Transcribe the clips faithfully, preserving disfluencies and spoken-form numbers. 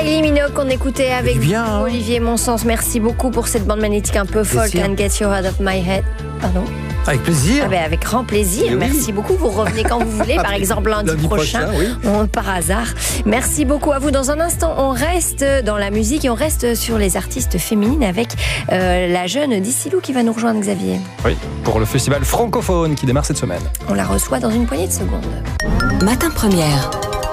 Kylie Minogue qu'on écoutait avec bien, hein. Olivier Monsens. Merci beaucoup pour cette bande magnétique un peu folk. Can't get you out of my head. Pardon. Avec plaisir. Ah ben avec grand plaisir. Oui. Merci beaucoup. Vous revenez quand vous voulez, par exemple lundi, lundi prochain, prochain oui. on, par hasard. Merci beaucoup à vous. Dans un instant, on reste dans la musique et on reste sur les artistes féminines avec euh, la jeune Dicilou qui va nous rejoindre, Xavier. Oui, pour le festival francophone qui démarre cette semaine. On la reçoit dans une poignée de secondes. Matin Première.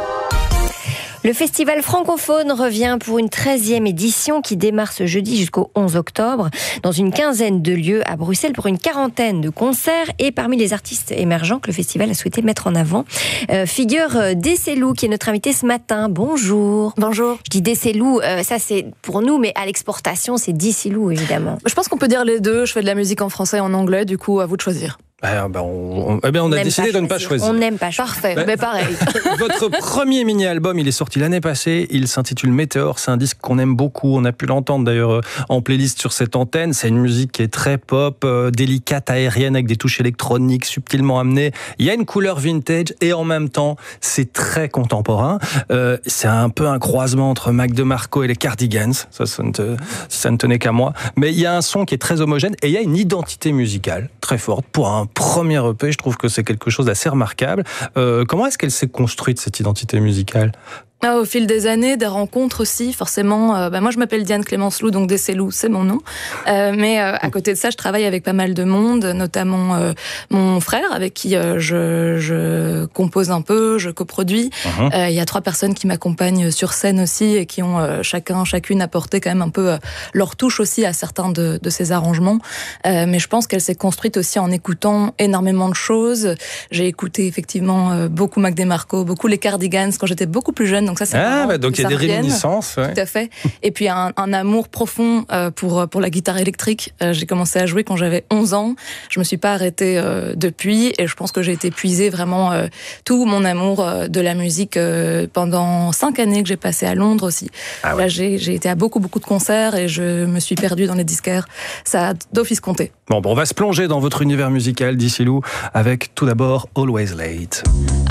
Le festival francophone revient pour une treizième édition qui démarre ce jeudi jusqu'au onze octobre dans une quinzaine de lieux à Bruxelles pour une quarantaine de concerts. Et parmi les artistes émergents que le festival a souhaité mettre en avant, euh, figure Dicilou qui est notre invité ce matin. Bonjour. Bonjour. Je dis Dicilou, euh, ça c'est pour nous, mais à l'exportation c'est Dicilou évidemment. Je pense qu'on peut dire les deux. Je fais de la musique en français et en anglais, du coup à vous de choisir. Ah, ben on, on, eh bien on, on a décidé de ne pas choisir. On n'aime pas choisir. Parfait, mais Ben, pareil. Votre premier mini-album, il est sorti l'année passée. Il s'intitule Météore. C'est un disque qu'on aime beaucoup. On a pu l'entendre d'ailleurs en playlist sur cette antenne. C'est une musique qui est très pop, euh, délicate, aérienne, avec des touches électroniques subtilement amenées. Il y a une couleur vintage et en même temps, c'est très contemporain. Euh, c'est un peu un croisement entre Mac DeMarco et les Cardigans. Ça, ça ne, te, ça ne tenait qu'à moi. Mais il y a un son qui est très homogène et il y a une identité musicale très forte pour un premier E P. Je trouve que c'est quelque chose d'assez remarquable. Euh, comment est-ce qu'elle s'est construite, cette identité musicale ? Ah, au fil des années, des rencontres aussi, forcément. Euh, bah, moi, je m'appelle Diane Clémence Lou, donc Dicilou, c'est mon nom. Euh, mais euh, à côté de ça, je travaille avec pas mal de monde, notamment euh, mon frère, avec qui euh, je, je compose un peu, je coproduis. Il uh-huh. euh, y a trois personnes qui m'accompagnent sur scène aussi et qui ont euh, chacun, chacune apporté quand même un peu euh, leur touche aussi à certains de, de ces arrangements. Euh, mais je pense qu'elle s'est construite aussi en écoutant énormément de choses. J'ai écouté effectivement euh, beaucoup Mac DeMarco, beaucoup les Cardigans quand j'étais beaucoup plus jeune. Donc ça, c'est ah, bah donc il y a des revienne. réminiscences. Ouais. Tout à fait. Et puis un, un amour profond euh, pour pour la guitare électrique. Euh, j'ai commencé à jouer quand j'avais onze ans. Je me suis pas arrêtée euh, depuis, et je pense que j'ai été puiser vraiment euh, tout mon amour euh, de la musique euh, pendant cinq années que j'ai passé à Londres aussi. Ah ouais. Là, j'ai j'ai été à beaucoup beaucoup de concerts et je me suis perdue dans les disquaires. Ça a d'office compté. Bon, bon, on va se plonger dans votre univers musical, Dicilou, avec tout d'abord Always Late.